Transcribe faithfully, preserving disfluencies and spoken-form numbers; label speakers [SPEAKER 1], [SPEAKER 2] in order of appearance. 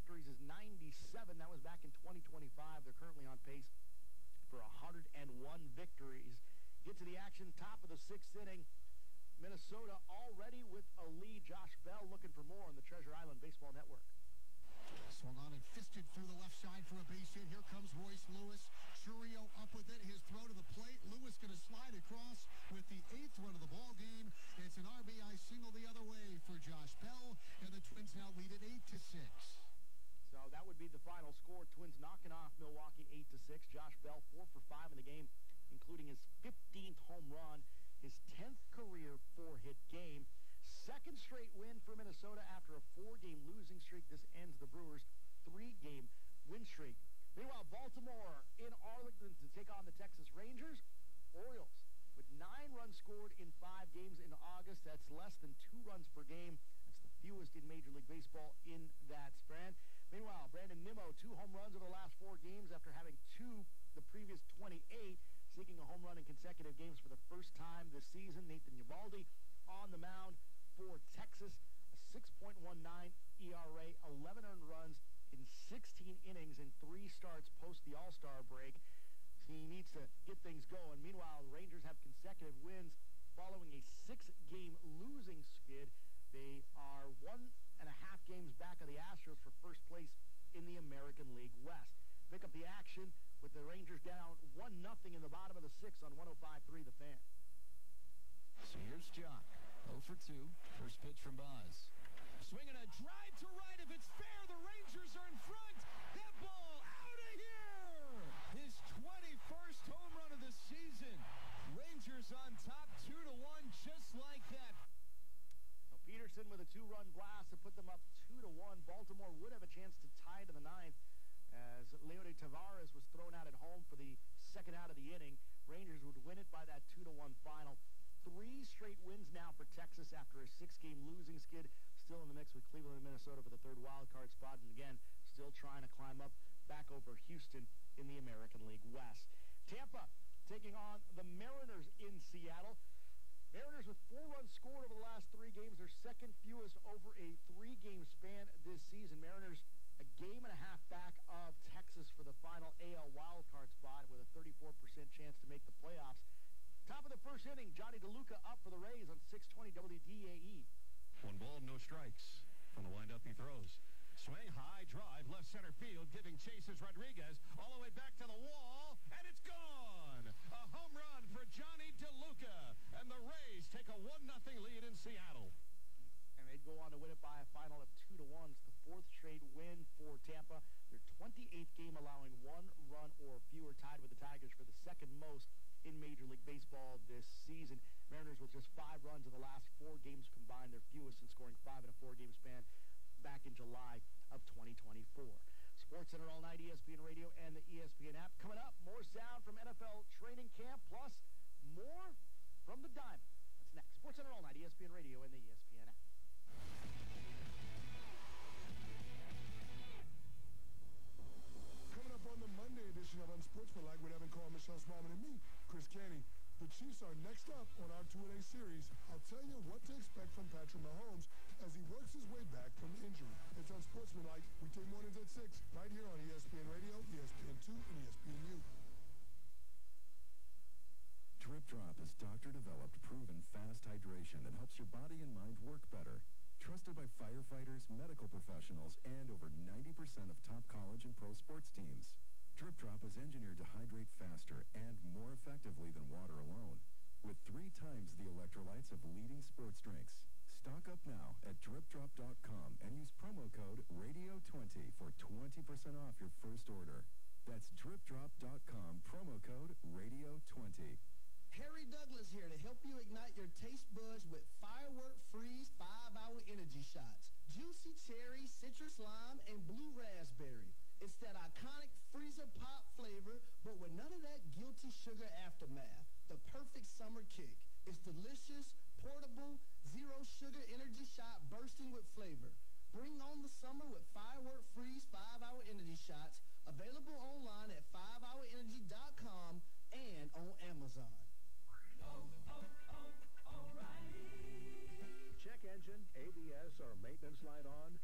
[SPEAKER 1] victories is ninety-seven. That was back in twenty twenty-five. They're currently on pace for one hundred one victories. Get to the action, top of the sixth inning. Minnesota already with a lead. Josh Bell looking for more on the Treasure Island Baseball Network.
[SPEAKER 2] Swung on and fisted through the left side for a base hit. Here comes Royce Lewis. Churio up with it. His throw to the plate. Lewis going to slide across with the eighth run of the ball game. It's an R B I single the other way for Josh Bell, and the Twins now lead it eight to six.
[SPEAKER 1] So that would be the final score. Twins knocking off Milwaukee eight to six. Josh Bell four for five in the game, including his fifteenth home run, his tenth career four-hit game. Second straight win for Minnesota after a four-game losing streak. This ends the Brewers' three-game win streak. Meanwhile, Baltimore in Arlington to take on the Texas Rangers. Orioles with nine runs scored in five games in August. That's less than two runs per game. That's the fewest in Major League Baseball in that span. Meanwhile, Brandon Nimmo, two home runs over the last four games after having two the previous twenty-eight, seeking a home run in consecutive games for the first time this season. Nathan Eovaldi on the mound for Texas, a six point one nine E R A, eleven earned runs in sixteen innings in three starts post the All-Star break. He needs to get things going. Meanwhile, the Rangers have consecutive wins following a six-game losing skid. They are one and a half games back of the Astros for first place in the American League West. Pick up the action with the Rangers down one nothing in the bottom of the sixth on one oh five point three The Fan.
[SPEAKER 3] So here's Jock, oh for two. First pitch from Boz. Swinging a drive to right. If it's fair, the Rangers are in front. That ball out of here. His twenty-first home run of the season. Rangers on top two to one, just like that.
[SPEAKER 1] So Peterson with a two-run blast to put them up two to one. Baltimore would have a chance to tie to the ninth as Leody Taveras was thrown out at home for the second out of the inning. Rangers would win it by that two to one final. Three straight wins now for Texas after a six-game losing skid. Still in the mix with Cleveland and Minnesota for the third wild card spot, and again, still trying to climb up back over Houston in the American League West. Tampa taking on the Mariners in Seattle. Mariners with four runs scored over the last three games, their second fewest over a three-game span this season. Mariners a game and a half back of Texas for the final A L wildcard spot with a thirty-four percent chance to make the playoffs. Top of the first inning, Johnny DeLuca up for the Rays on six twenty W D A E.
[SPEAKER 4] One ball, no strikes. From the windup, he throws. Swing, high drive, left center field, giving chases Rodriguez all the way back to the wall, and it's gone! A home run for Johnny DeLuca, and the Rays take a one nothing lead in Seattle.
[SPEAKER 1] And they'd go on to win it by a final of two to one. It's the fourth straight win for Tampa. Their twenty-eighth game allowing one run or fewer, tied with the Tigers for the second most in Major League Baseball this season. Mariners with just five runs in the last four games combined, their fewest in scoring five in a four-game span back in July of twenty twenty-four. Sports Center all night, E S P N Radio and the E S P N app. Coming up, more sound from N F L training camp, plus more from the Diamond. That's next. Sports Center all night, E S P N Radio and the E S P N app.
[SPEAKER 5] Coming up on the Monday edition of Unsportsmanlike with Evan Carr, Michelle Smallman, and me, Chris Canty. The Chiefs are next up on our two-a-day series. I'll tell you what to expect from Patrick Mahomes as he works his way back from injury. It's Unsportsmanlike. We take mornings at six, right here on E S P N Radio, E S P N two, and E S P N U.
[SPEAKER 6] Drip Drop is doctor-developed, proven fast hydration that helps your body and mind work better. Trusted by firefighters, medical professionals, and over ninety percent of top college and pro sports teams. Drip Drop is engineered to hydrate faster and more effectively than water alone, with three times the electrolytes of leading sports drinks. Stock up now at drip drop dot com and use promo code radio twenty for twenty percent off your first order. That's drip drop dot com, promo code radio twenty.
[SPEAKER 7] Harry Douglas here to help you ignite your taste buds with Firework Freeze five hour Energy Shots. Juicy cherry, citrus lime, and blue raspberry. It's that iconic freezer pop flavor, but with none of that guilty sugar aftermath. The perfect summer kick. It's delicious, portable, zero sugar energy shot bursting with flavor. Bring on the summer with Firework Freeze five hour Energy Shots. Available online at